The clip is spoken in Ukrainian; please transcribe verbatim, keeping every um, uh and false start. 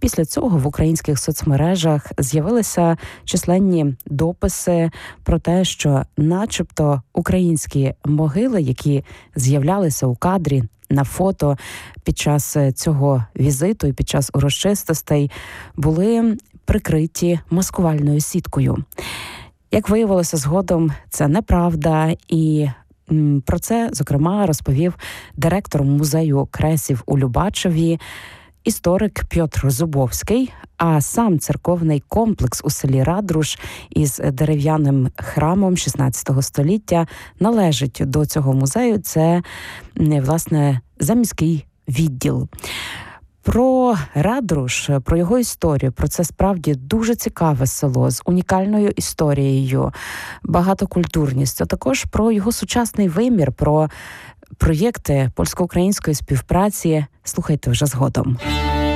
після цього в українських соцмережах з'явилися численні дописи про те, що начебто українські могили, які з'являлися у кадрі на фото під час цього візиту і під час урочистостей, були прикриті маскувальною сіткою. Як виявилося згодом, це неправда, і м, про це, зокрема, розповів директор музею кресів у Любачеві, історик Пьотр Зубовський, а сам церковний комплекс у селі Радруш із дерев'яним храмом шістнадцятого століття належить до цього музею. Це, власне, заміський відділ. Про Радруш, про його історію, про це справді дуже цікаве село з унікальною історією, багатокультурністю, а також про його сучасний вимір, про проєкти польсько-української співпраці. Слухайте вже згодом.